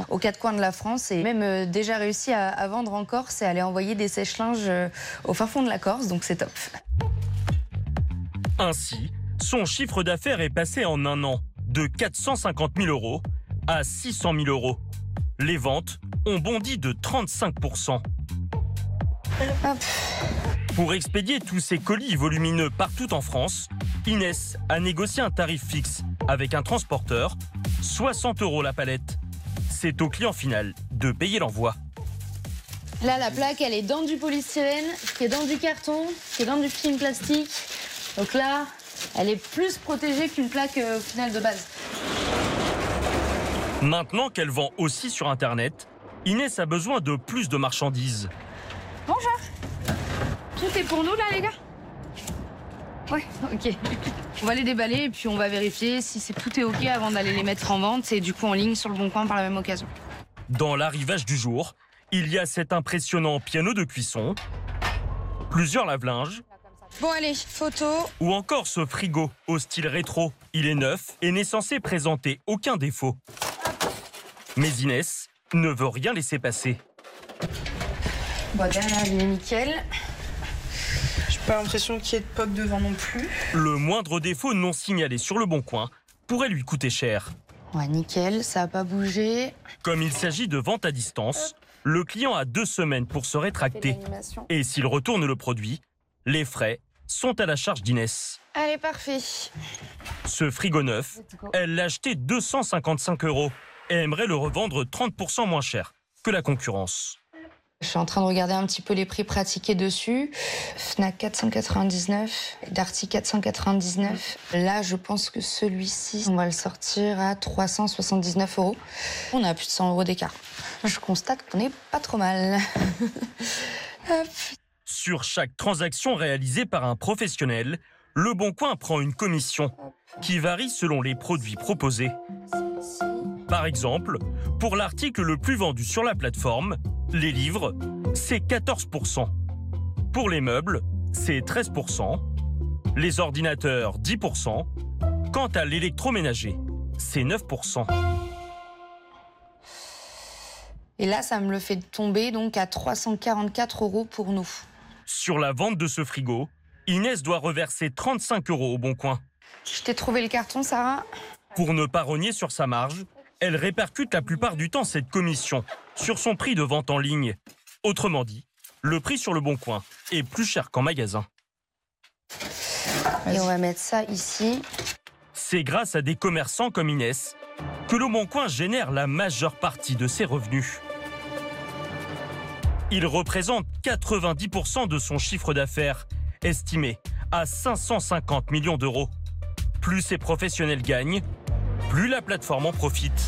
aux quatre coins de la France et même déjà réussi à vendre en Corse et à aller envoyer des sèche-linges au fin fond de la Corse, donc c'est top. Ainsi, son chiffre d'affaires est passé en un an de 450 000 € à 600 000 €. Les ventes ont bondi de 35%. Hop. Pour expédier tous ces colis volumineux partout en France, Inès a négocié un tarif fixe avec un transporteur, 60 € la palette. C'est au client final de payer l'envoi. Là, la plaque, elle est dans du polystyrène, qui est dans du carton, qui est dans du film plastique. Donc là, elle est plus protégée qu'une plaque finale de base. Maintenant qu'elle vend aussi sur Internet, Inès a besoin de plus de marchandises. Bonjour. Tout est pour nous là, les gars? Ouais, ok. On va les déballer et puis on va vérifier si tout est ok avant d'aller les mettre en vente et du coup en ligne sur le Bon Coin par la même occasion. Dans l'arrivage du jour, il y a cet impressionnant piano de cuisson, plusieurs lave-linges, Bon allez, photo. ou encore ce frigo au style rétro. Il est neuf et n'est censé présenter aucun défaut. Mais Inès ne veut rien laisser passer. Bon, derrière, il est nickel. J'ai pas l'impression qu'il y ait de pop devant non plus. Le moindre défaut non signalé sur le Bon Coin pourrait lui coûter cher. Ouais, nickel, ça a pas bougé. Comme il s'agit de vente à distance, le client a 2 semaines pour se rétracter. Et s'il retourne le produit, les frais sont à la charge d'Inès. Allez, parfait. Ce frigo neuf, elle l'a acheté 255 € et aimerait le revendre 30% moins cher que la concurrence. Je suis en train de regarder un petit peu les prix pratiqués dessus. Fnac 499, Darty 499. Là, je pense que celui-ci, on va le sortir à 379 €. On a plus de 100 € d'écart. Je constate qu'on n'est pas trop mal. Hop. Sur chaque transaction réalisée par un professionnel, Le Bon Coin prend une commission qui varie selon les produits proposés. Par exemple, pour l'article le plus vendu sur la plateforme, les livres, c'est 14%. Pour les meubles, c'est 13%. Les ordinateurs, 10%. Quant à l'électroménager, c'est 9%. Et là, ça me le fait tomber donc à 344 € pour nous. Sur la vente de ce frigo, Inès doit reverser 35 € au Bon Coin. Je t'ai trouvé le carton, Sarah. Pour ne pas rogner sur sa marge, elle répercute la plupart du temps cette commission sur son prix de vente en ligne. Autrement dit, le prix sur le Bon Coin est plus cher qu'en magasin. Et on va mettre ça ici. C'est grâce à des commerçants comme Inès que le Bon Coin génère la majeure partie de ses revenus. Il représente 90% de son chiffre d'affaires, estimé à 550 millions €. Plus ces professionnels gagnent, plus la plateforme en profite.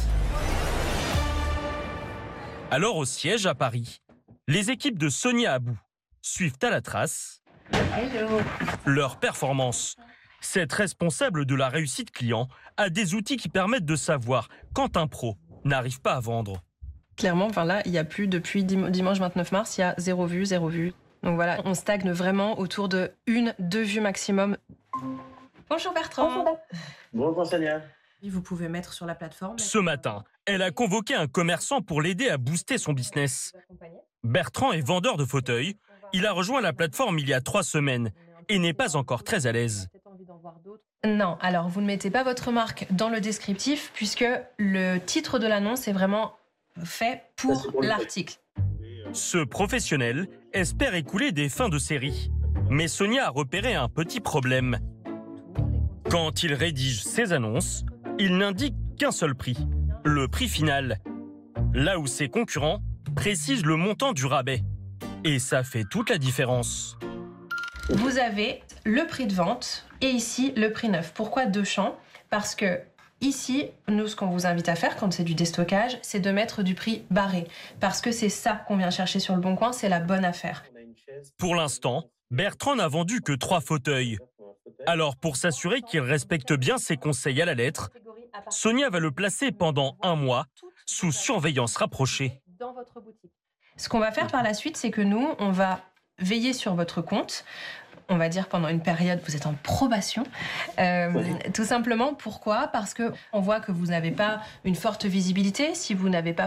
Alors au siège à Paris, les équipes de Sonia Abou suivent à la trace leur performance. Cette responsable de la réussite client a des outils qui permettent de savoir quand un pro n'arrive pas à vendre. Clairement, là, il n'y a plus, depuis dimanche 29 mars, il y a 0 vue, 0 vue. Donc voilà, on stagne vraiment autour de 1-2 vues maximum. Bonjour Bertrand. Bonjour Sonia. Vous pouvez mettre sur la plateforme. Ce matin, elle a convoqué un commerçant pour l'aider à booster son business. Bertrand est vendeur de fauteuils. Il a rejoint la plateforme il y a 3 semaines et n'est pas encore très à l'aise. Non, alors vous ne mettez pas votre marque dans le descriptif puisque le titre de l'annonce est vraiment fait pour l'article. Ce professionnel espère écouler des fins de série. Mais Sonia a repéré un petit problème. Quand il rédige ses annonces, il n'indique qu'un seul prix, le prix final. Là où ses concurrents précisent le montant du rabais. Et ça fait toute la différence. Vous avez le prix de vente et ici le prix neuf. Pourquoi 2 champs? Parce que ici, nous, ce qu'on vous invite à faire quand c'est du déstockage, c'est de mettre du prix barré. Parce que c'est ça qu'on vient chercher sur le Bon Coin, c'est la bonne affaire. Pour l'instant, Bertrand n'a vendu que 3 fauteuils. Alors, pour s'assurer qu'il respecte bien ses conseils à la lettre, Sonia va le placer pendant 1 mois sous surveillance rapprochée. Ce qu'on va faire par la suite, c'est que nous, on va veiller sur votre compte. On va dire pendant une période, vous êtes en probation. Tout simplement, pourquoi? Parce qu'on voit que vous n'avez pas une forte visibilité. Si vous n'avez pas